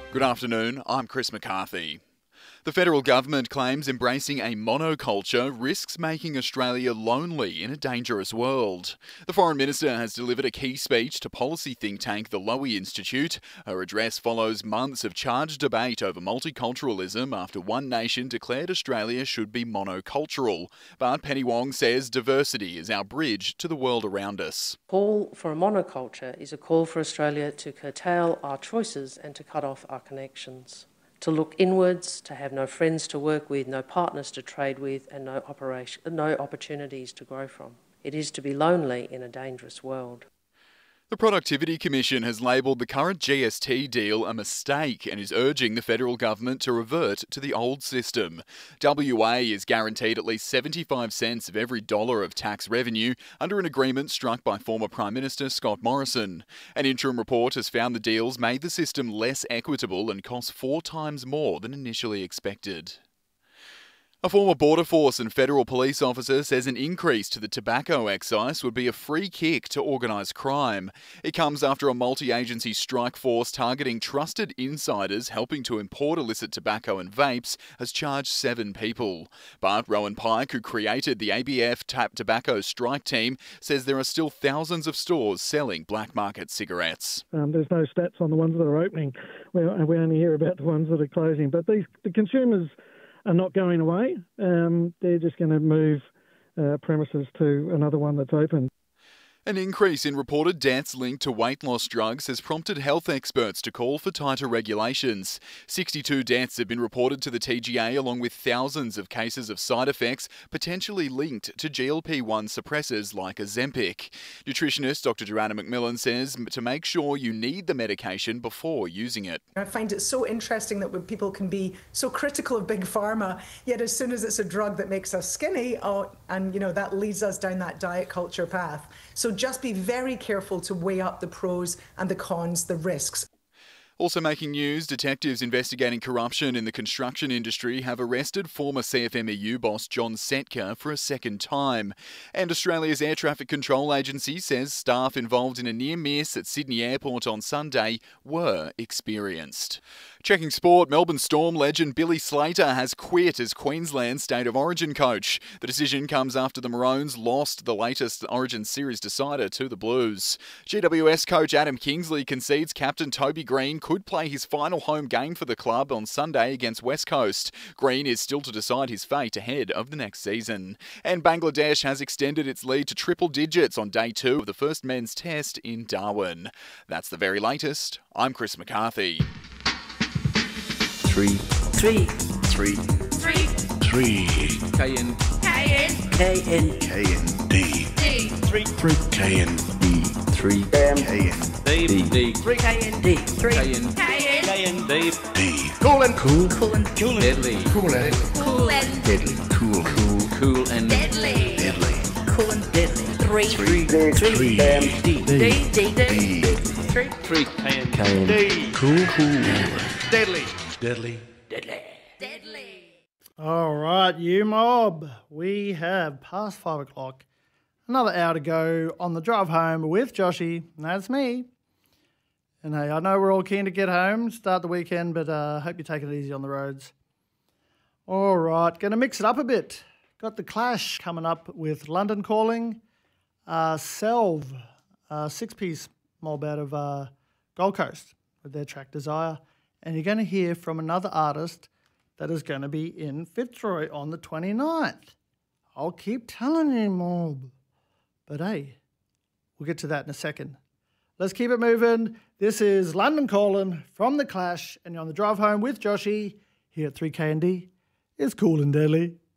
Good afternoon, I'm Chris McCarthy. The federal government claims embracing a monoculture risks making Australia lonely in a dangerous world. The Foreign Minister has delivered a key speech to policy think tank the Lowy Institute. Her address follows months of charged debate over multiculturalism after One Nation declared Australia should be monocultural. But Penny Wong says diversity is our bridge to the world around us. Call for a monoculture is a call for Australia to curtail our choices and to cut off our connections. To look inwards, to have no friends to work with, no partners to trade with, and no opportunities to grow from. It is to be lonely in a dangerous world. The Productivity Commission has labelled the current GST deal a mistake and is urging the federal government to revert to the old system. WA is guaranteed at least 75 cents of every dollar of tax revenue under an agreement struck by former Prime Minister Scott Morrison. An interim report has found the deals made the system less equitable and cost 4 times more than initially expected. A former Border Force and federal police officer says an increase to the tobacco excise would be a free kick to organised crime. It comes after a multi-agency strike force targeting trusted insiders helping to import illicit tobacco and vapes has charged 7 people. But Rowan Pike, who created the ABF Tap Tobacco strike team, says there are still thousands of stores selling black market cigarettes. There's no stats on the ones that are opening. We only hear about the ones that are closing. But the consumers are not going away. They're just going to move premises to another one that's open. An increase in reported deaths linked to weight loss drugs has prompted health experts to call for tighter regulations. 62 deaths have been reported to the TGA, along with thousands of cases of side effects potentially linked to GLP-1 suppressors like Ozempic. Nutritionist Dr. Joanna McMillan says to make sure you need the medication before using it. I find it so interesting that when people can be so critical of Big Pharma, yet as soon as it's a drug that makes us skinny, that leads us down that diet culture path. So just be very careful to weigh up the pros and the cons, the risks. Also making news, detectives investigating corruption in the construction industry have arrested former CFMEU boss John Setka for a second time. And Australia's Air Traffic Control Agency says staff involved in a near miss at Sydney Airport on Sunday were experienced. Checking sport, Melbourne Storm legend Billy Slater has quit as Queensland's State of Origin coach. The decision comes after the Maroons lost the latest Origin Series decider to the Blues. GWS coach Adam Kingsley concedes captain Toby Green could play his final home game for the club on Sunday against West Coast. Green is still to decide his fate ahead of the next season. And Bangladesh has extended its lead to triple digits on day 2 of the first men's test in Darwin. That's the very latest. I'm Chris McCarthy. 3 KN D 3 KND 3 KND 3 KND 3 KND D Cool and deadly Cool and deadly Cool and deadly Cool and deadly 3 KND Cool Deadly. All right, you mob. We have past 5 o'clock. Another hour to go on the drive home with Joshy. That's me. And hey, I know we're all keen to get home, start the weekend, but I hope you take it easy on the roads. All right, going to mix it up a bit. Got the Clash coming up with London Calling, Selv, 6-piece mob out of Gold Coast with their track Desire. And you're going to hear from another artist that is going to be in Fitzroy on the 29th. I'll keep telling you, mob. But hey, we'll get to that in a second. Let's keep it moving. This is London Calling from The Clash, and you're on the drive home with Joshy here at 3KND. It's cool and deadly.